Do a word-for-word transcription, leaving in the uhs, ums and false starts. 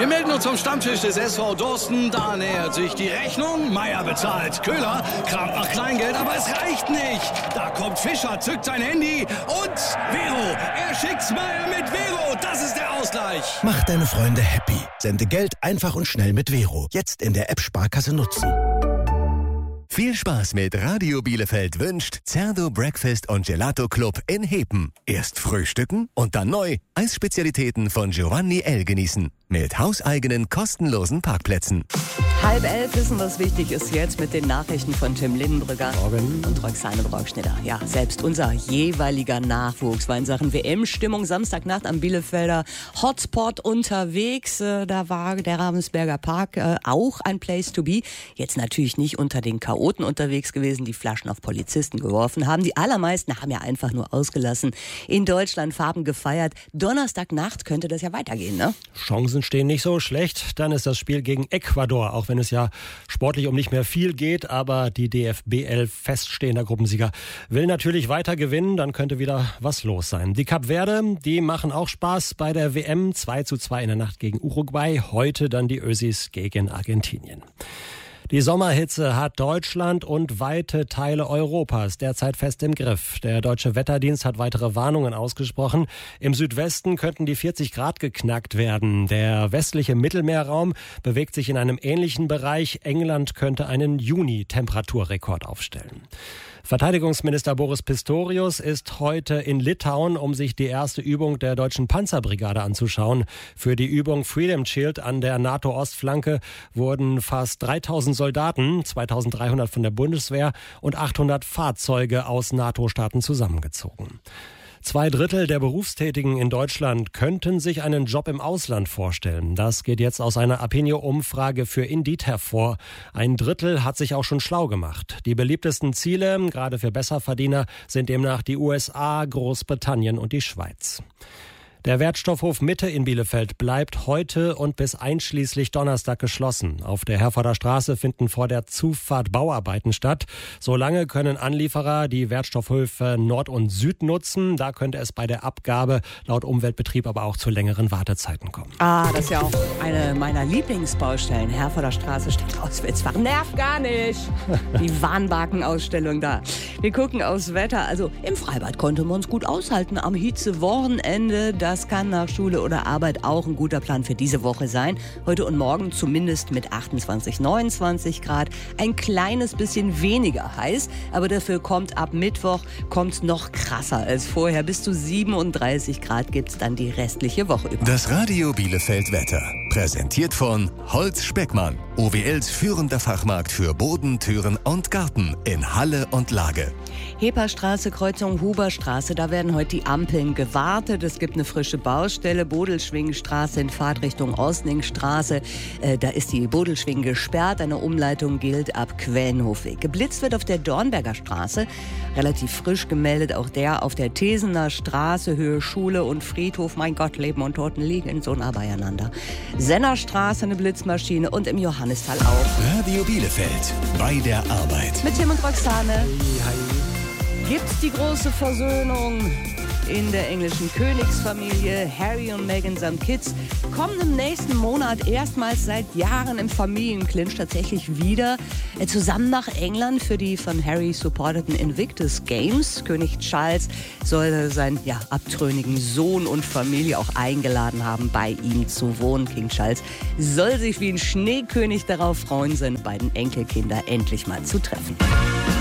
Wir melden uns zum Stammtisch des S V Dorsten. Da nähert sich die Rechnung. Meier bezahlt. Köhler kramt nach Kleingeld, aber es reicht nicht. Da kommt Fischer, zückt sein Handy und Vero. Er schickt's Meier mit Vero. Das ist der Ausgleich. Mach deine Freunde happy. Sende Geld einfach und schnell mit Vero. Jetzt in der App Sparkasse nutzen. Viel Spaß mit Radio Bielefeld wünscht Zerdo Breakfast und Gelato Club in Hepen. Erst frühstücken und dann neu Eisspezialitäten von Giovanni L. genießen. Mit hauseigenen kostenlosen Parkplätzen. Halb elf wissen, was wichtig ist jetzt mit den Nachrichten von Tim Lindenbrügger Morgen. und Roxane Brockschnitter. Ja, selbst unser jeweiliger Nachwuchs war in Sachen W M-Stimmung Samstagnacht am Bielefelder Hotspot unterwegs. Äh, da war der Ravensberger Park äh, auch ein Place to be. Jetzt natürlich nicht unter den Chaoten unterwegs gewesen, die Flaschen auf Polizisten geworfen haben. Die allermeisten haben ja einfach nur ausgelassen. In Deutschland Farben gefeiert. Donnerstagnacht könnte das ja weitergehen, ne? Chancen stehen nicht so schlecht. Dann ist das Spiel gegen Ecuador, auch wenn es ja sportlich um nicht mehr viel geht. Aber die D F B elf feststehender Gruppensieger will natürlich weiter gewinnen. Dann könnte wieder was los sein. Die Kap Verde, die machen auch Spaß bei der W M. zwei zu zwei in der Nacht gegen Uruguay. Heute dann die Ösis gegen Argentinien. Die Sommerhitze hat Deutschland und weite Teile Europas derzeit fest im Griff. Der Deutsche Wetterdienst hat weitere Warnungen ausgesprochen. Im Südwesten könnten die vierzig Grad geknackt werden. Der westliche Mittelmeerraum bewegt sich in einem ähnlichen Bereich. England könnte einen Juni-Temperaturrekord aufstellen. Verteidigungsminister Boris Pistorius ist heute in Litauen, um sich die erste Übung der deutschen Panzerbrigade anzuschauen. Für die Übung Freedom Shield an der NATO-Ostflanke wurden fast dreitausend Soldaten, zweitausenddreihundert von der Bundeswehr und achthundert Fahrzeuge aus NATO-Staaten zusammengezogen. Zwei Drittel der Berufstätigen in Deutschland könnten sich einen Job im Ausland vorstellen. Das geht jetzt aus einer Apinio-Umfrage für Indeed hervor. Ein Drittel hat sich auch schon schlau gemacht. Die beliebtesten Ziele, gerade für Besserverdiener, sind demnach die U S A, Großbritannien und die Schweiz. Der Wertstoffhof Mitte in Bielefeld bleibt heute und bis einschließlich Donnerstag geschlossen. Auf der Herforder Straße finden vor der Zufahrt Bauarbeiten statt. Solange können Anlieferer die Wertstoffhöfe Nord und Süd nutzen. Da könnte es bei der Abgabe laut Umweltbetrieb aber auch zu längeren Wartezeiten kommen. Ah, das ist ja auch eine meiner Lieblingsbaustellen. Herforder Straße steht auswärtsfach. Nervt gar nicht. Die Warnbarkenausstellung da. Wir gucken aufs Wetter. Also im Freibad konnte man es gut aushalten am Hitze-Wochenende. Das kann nach Schule oder Arbeit auch ein guter Plan für diese Woche sein. Heute und morgen zumindest mit achtundzwanzig, neunundzwanzig Grad. Ein kleines bisschen weniger heiß, aber dafür kommt ab Mittwoch kommt's noch krasser als vorher. Bis zu siebenunddreißig Grad gibt's dann die restliche Woche über. Das Radio Bielefeld Wetter. Präsentiert von Holz Speckmann. O W Ls führender Fachmarkt für Boden, Türen und Garten in Halle und Lage. Heperstraße, Kreuzung Huberstraße, da werden heute die Ampeln gewartet. Es gibt eine frische Baustelle, Bodelschwingenstraße in Fahrtrichtung Osningstraße. Äh, da ist die Bodelschwingen gesperrt. Eine Umleitung gilt ab Quellenhofweg. Geblitzt wird auf der Dornberger Straße, relativ frisch gemeldet. Auch der auf der Thesener Straße, Höhe Schule und Friedhof. Mein Gott, Leben und Toten liegen so nah beieinander. Sennerstraße, eine Blitzmaschine und im Johannisthal auch. Radio Bielefeld, bei der Arbeit. Mit Tim und Roxane. Gibt's die große Versöhnung in der englischen Königsfamilie? Harry und Meghan samt Kids kommen im nächsten Monat erstmals seit Jahren im Familienclinch tatsächlich wieder äh, zusammen nach England für die von Harry supporteten Invictus Games. König Charles soll seinen ja, abtrünnigen Sohn und Familie auch eingeladen haben, bei ihm zu wohnen. King Charles soll sich wie ein Schneekönig darauf freuen, seine beiden Enkelkinder endlich mal zu treffen.